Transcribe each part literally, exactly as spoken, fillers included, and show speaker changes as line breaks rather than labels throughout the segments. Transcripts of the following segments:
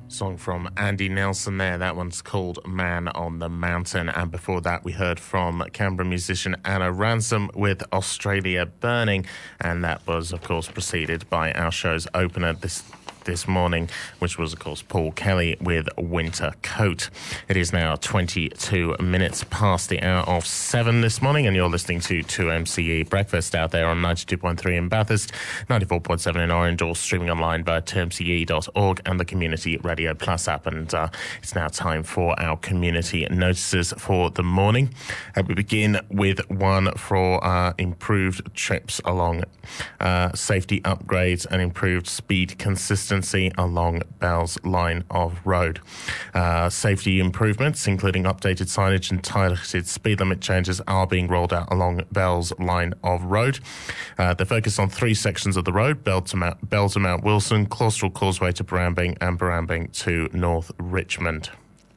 Song from Andy Nelson there. That one's called Man on the Mountain. And before that, we heard from Canberra musician Anna Ransom with Australia Burning. And that was, of course, preceded by our show's opener this this morning, which was, of course, Paul Kelly with Winter Coat. It is now twenty-two minutes past the hour of seven this morning, and you're listening to two M C E Breakfast out there on ninety-two point three in Bathurst, ninety-four point seven in Orange, or streaming online via two m c e dot org and the Community Radio Plus app. And uh, it's now time for our community notices for the morning. Uh, we begin with one for uh, improved trips along uh, safety upgrades and improved speed consistency along Bell's line of road. Uh, safety improvements, including updated signage and targeted speed limit changes, are being rolled out along Bell's line of road. Uh, they're focused on three sections of the road: Bell to Mount, Bell to Mount Wilson, Claustral Causeway to Barambing, and Barambing to North Richmond.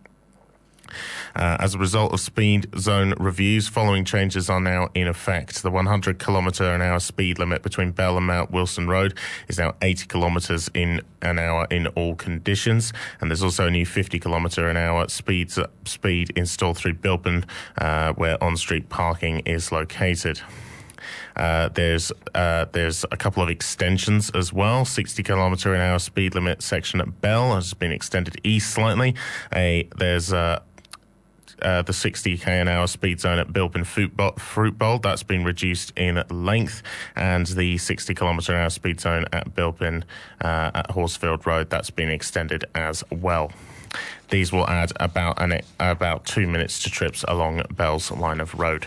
Uh, as a result of speed zone reviews, following changes are now in effect. The one hundred kilometre an hour speed limit between Bell and Mount Wilson Road is now eighty kilometres in an hour in all conditions. And there's also a new fifty kilometre an hour speed, speed installed through Bilpin, uh, where on-street parking is located. Uh, there's uh, there's a couple of extensions as well. sixty kilometre an hour speed limit section at Bell has been extended east slightly. A, there's uh, uh, the sixty k an hour speed zone at Bilpin Fruit Bowl, Fruit Bowl. That's been reduced in length. And the sixty kilometre an hour speed zone at Bilpin uh, at Horsefield Road, that's been extended as well. These will add about an, about two minutes to trips along Bell's line of road.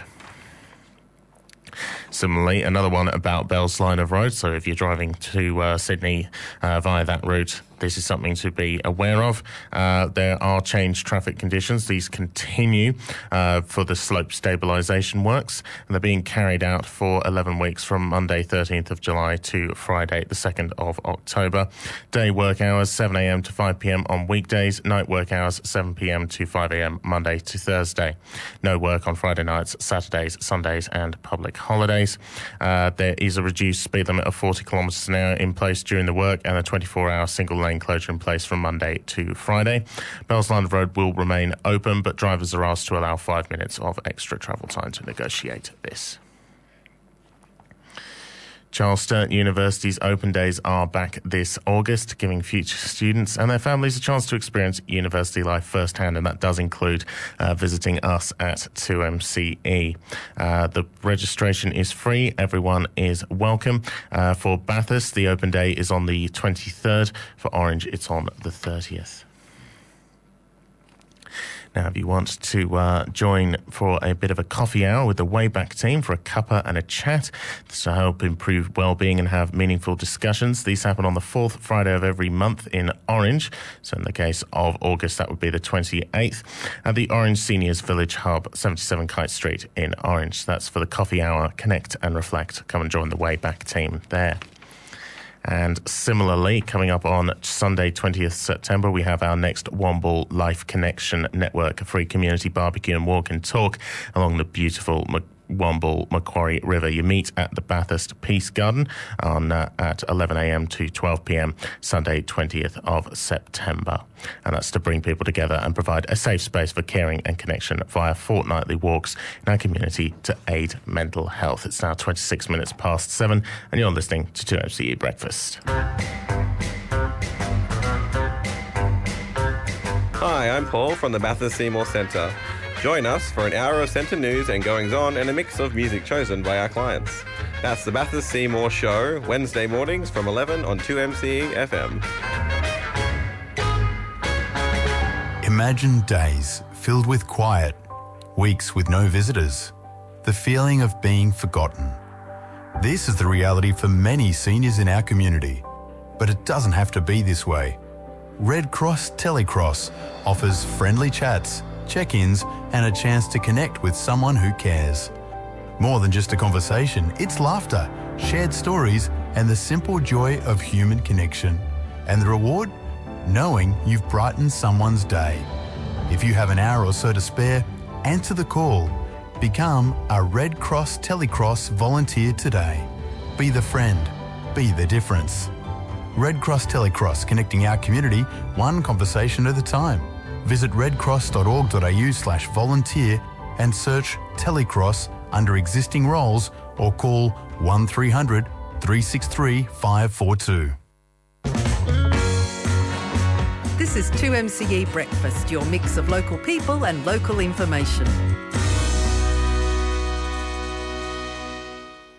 Similarly, another one about Bell's line of road. So if you're driving to uh, Sydney uh, via that route, this is something to be aware of. Uh, there are changed traffic conditions. These continue uh, for the slope stabilisation works, and they're being carried out for eleven weeks from Monday thirteenth of July to Friday the second of October. Day work hours seven a m to five p m on weekdays, night work hours seven p m to five a m Monday to Thursday. No work on Friday nights, Saturdays, Sundays and public holidays. Uh, there is a reduced speed limit of forty kilometres an hour in place during the work, and a twenty-four hour single lane closure in place from Monday to Friday. Bell's line of road will remain open, but drivers are asked to allow five minutes of extra travel time to negotiate this. Charles Sturt University's open days are back this August, giving future students and their families a chance to experience university life firsthand, and that does include uh, visiting us at two M C E. Uh, the registration is free. Everyone is welcome. Uh, for Bathurst, the open day is on the twenty-third. For Orange, it's on the thirtieth. Now, if you want to uh, join for a bit of a coffee hour with the Wayback team for a cuppa and a chat to help improve well-being and have meaningful discussions, these happen on the fourth Friday of every month in Orange. So in the case of August, that would be the twenty-eighth, at the Orange Seniors Village Hub, seventy-seven Kite Street in Orange. That's for the coffee hour, connect and reflect. Come and join the Wayback team there. And similarly, coming up on Sunday, twentieth September, we have our next Womble Life Connection Network, a free community barbecue and walk and talk along the beautiful Mac- Womble Macquarie River. You meet at the Bathurst Peace Garden on uh, at eleven a m to twelve p m Sunday, twentieth of September. And that's to bring people together and provide a safe space for caring and connection via fortnightly walks in our community to aid mental health. It's now twenty-six minutes past seven, and you're listening to two M C E Breakfast.
Hi, I'm Paul from the Bathurst Seymour Centre. Join us for an hour of centre news and goings-on and a mix of music chosen by our clients. That's the Bathurst Seymour Show, Wednesday mornings from eleven on two M C E F M.
Imagine days filled with quiet, weeks with no visitors, the feeling of being forgotten. This is the reality for many seniors in our community, but it doesn't have to be this way. Red Cross Telecross offers friendly chats, check-ins and a chance to connect with someone who cares. More than just a conversation, it's laughter, shared stories and the simple joy of human connection. And the reward? Knowing you've brightened someone's day. If you have an hour or so to spare, answer the call. Become a Red Cross Telecross volunteer today. Be the friend. Be the difference. Red Cross Telecross, connecting our community one conversation at a time. Visit redcross.org.au slash volunteer and search Telecross under existing roles or call one three hundred three six three five four two.
This is two M C E Breakfast, your mix of local people and local information.